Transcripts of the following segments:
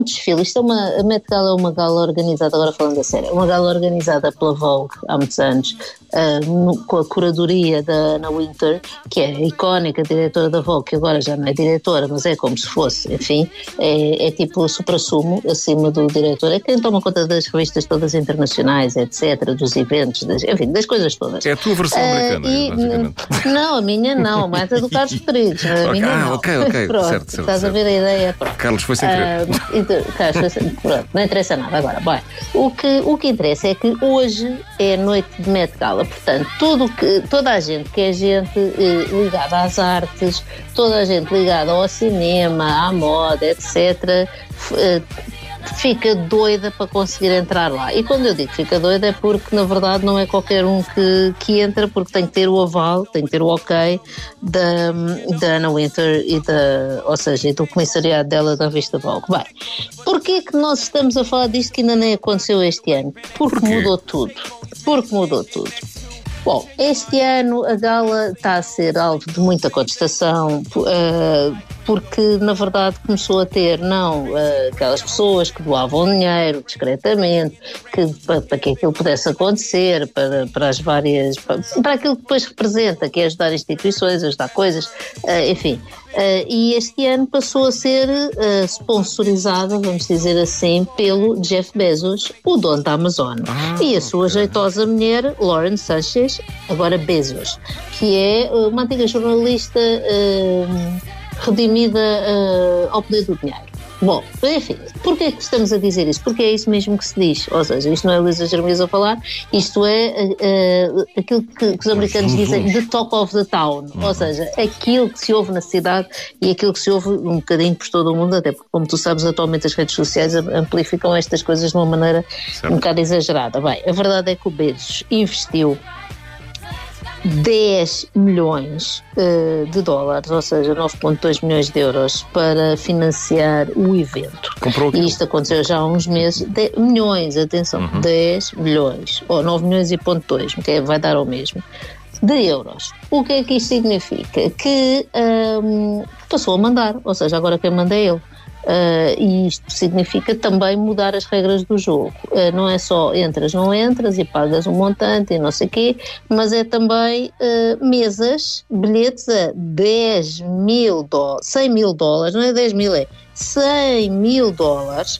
desfile, a Met Gala é uma gala organizada, agora falando a sério, uma gala organizada pela Vogue há muitos anos, com a curadoria da Anna Wintour, que é a icónica diretora da Vogue, que agora já não é diretora, mas é como se fosse, enfim, é tipo o supra-sumo acima do diretor, é quem toma conta das revistas todas internacionais, etc., dos eventos, enfim, das coisas todas. É a tua versão americana, basicamente. Não, a minha não, mas a do Carlos Pedreiros, a minha não. Ok, Pronto, certo. Estás a ver a ideia? Pronto. Carlos foi sem querer. Pronto, não interessa nada agora. Bem, o que interessa é que hoje é noite de Met Gala, portanto, toda a gente que é gente ligada às artes, toda a gente ligada ao cinema, à moda, etc., fica doida para conseguir entrar lá. E quando eu digo fica doida é porque, na verdade, não é qualquer um que entra, porque tem que ter o aval, tem que ter o ok da Anna Wintour ou seja, do comissariado dela da revista Vogue. Bem, porquê que nós estamos a falar disto que ainda nem aconteceu este ano? Porque mudou tudo. Bom, este ano a gala está a ser alvo de muita contestação, porque na verdade começou a ter aquelas pessoas que doavam dinheiro discretamente, para que aquilo pudesse acontecer, para as várias, para aquilo que depois representa, que é ajudar instituições, ajudar coisas, enfim. E este ano passou a ser sponsorizada, vamos dizer assim, pelo Jeff Bezos, o dono da Amazon, e a sua jeitosa mulher, Lauren Sanchez, agora Bezos, que é uma antiga jornalista redimida ao poder do dinheiro. Bom, enfim, porquê é que estamos a dizer isto? Porque é isso mesmo que se diz, ou seja, isto não é Luísa Jeremias a falar, isto é aquilo que os americanos dizem the talk of the town, ou seja, aquilo que se ouve na cidade e aquilo que se ouve um bocadinho por todo o mundo, até porque, como tu sabes, atualmente as redes sociais amplificam estas coisas de uma maneira um bocado exagerada. Bem, a verdade é que o Bezos investiu 10 milhões de dólares, ou seja, 9,2 milhões de euros, para financiar o evento. E isto aconteceu já há uns meses. 10 milhões, atenção, 10 milhões, ou 9 milhões e ponto 2, que vai dar ao mesmo, de euros. O que é que isto significa? Que passou a mandar, ou seja, agora quem manda é ele. E isto significa também mudar as regras do jogo. Não é só entras, não entras e pagas um montante e não sei o quê, mas é também mesas, bilhetes a 10 mil dólares, 100 mil dólares, não é 10 mil, é 100 mil dólares,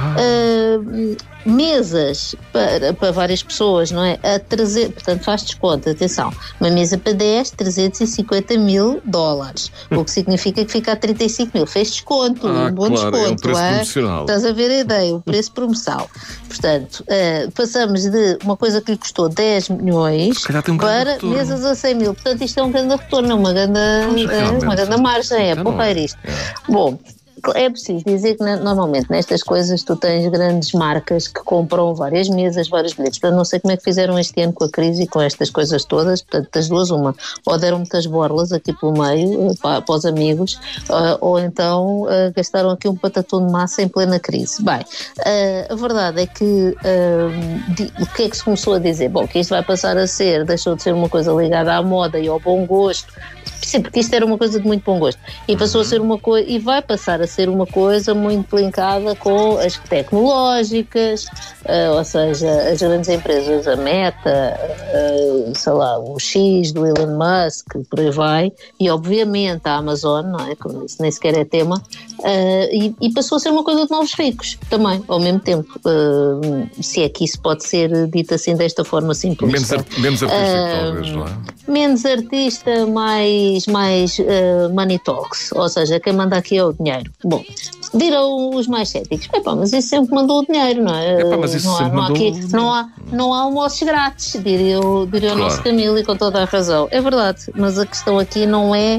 mesas para várias pessoas, não é? A 300, portanto faz desconto, atenção, uma mesa para 10, 350 mil dólares, o que significa que fica a 35 mil, fez desconto, um bom desconto, é um preço promocional. Estás a ver a ideia, o preço promoção. Portanto, passamos de uma coisa que lhe custou 10 milhões para mesas a 100 mil, portanto isto é um grande retorno, uma grande margem, é porreiro isto. Bom, é preciso dizer que normalmente nestas coisas tu tens grandes marcas que compram várias mesas, vários bilhetes. Portanto, não sei como é que fizeram este ano com a crise e com estas coisas todas. Portanto, das duas, uma, ou deram muitas borlas aqui pelo meio para os amigos, ou então gastaram aqui um patatão de massa em plena crise. Bem, a verdade é que o que é que se começou a dizer? Bom, que isto vai passar a ser, deixou de ser uma coisa ligada à moda e ao bom gosto. Sim, porque isto era uma coisa de muito bom gosto e passou a ser uma coisa, e vai passar a ser uma coisa muito linkada com as tecnológicas, ou seja, as grandes empresas, a Meta, sei lá, o X do Elon Musk, por aí vai, e obviamente a Amazon, não é? Como disse, nem sequer é tema, e passou a ser uma coisa de novos ricos também, ao mesmo tempo, se é que isso pode ser dito assim desta forma simplista. Menos artista, talvez, não é? Menos artista, mais money talks, ou seja, quem manda aqui é o dinheiro. Bom, dirão os mais céticos, mas isso sempre mandou o dinheiro, não é? Não há almoços grátis, diria o nosso Camilo, e com toda a razão. É verdade, mas a questão aqui não é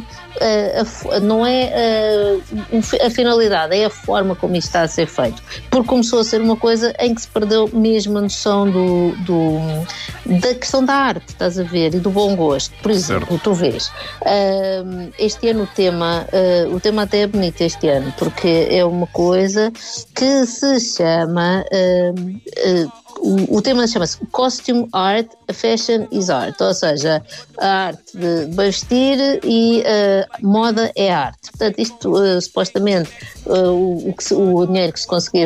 a finalidade, é a forma como isto está a ser feito, porque começou a ser uma coisa em que se perdeu mesmo a noção da questão da arte, estás a ver, e do bom gosto. Por exemplo, tu vês, este ano o tema até é bonito este ano, porque é uma coisa que se chama o tema chama-se Costume Art, Fashion is Art, ou seja, a arte de vestir e moda é arte. Portanto, isto supostamente o dinheiro que se conseguir